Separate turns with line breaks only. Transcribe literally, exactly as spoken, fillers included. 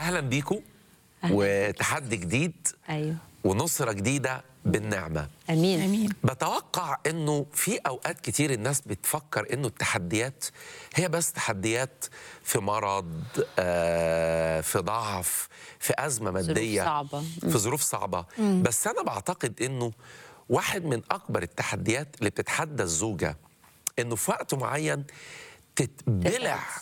اهلا بيكم وتحدي جديد.
ايوه
ونصرة جديدة بالنعمة.
امين
امين.
بتوقع انه في اوقات كتير الناس بتفكر انه التحديات هي بس تحديات في مرض، آه، في ضعف، في ازمه ماديه،
ظروف صعبة.
في ظروف صعبه. بس انا بعتقد انه واحد من اكبر التحديات اللي بتتحدى الزوجه انه في وقت معين تتبلع